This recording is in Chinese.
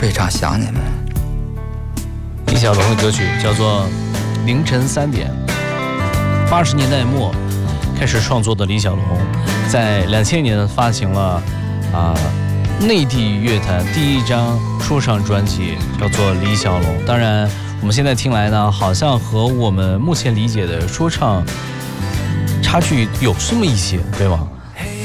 非常想你们。 李小龙的歌曲叫做《凌晨3点》。80年代末开始创作的李小龙，在2000年发行了内地乐坛第一张说唱专辑，叫做《李小龙》。当然，我们现在听来呢，好像和我们目前理解的说唱差距有这么一些，对吗？